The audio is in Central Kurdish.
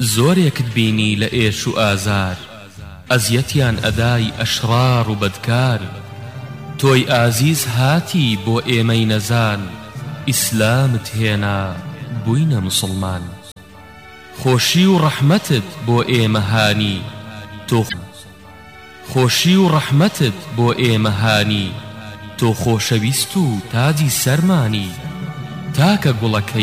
زۆرێکت بینی لە ئێش و ئازار، ئەزیەتیان ئەدای ئەشرار و بەدکار. تۆی ئازیز هاتی بۆ ئێمەی نەزان، ئیسلامت هێنا بووینە مسڵمان. خۆشی و ڕەحمەتت بۆ ئێمە هانی، تۆ خۆشی و ڕەحمەتت بۆ ئێمە هانی، تۆ خۆشەویست و تاجی سەرمانی. تاکە گوڵەکەی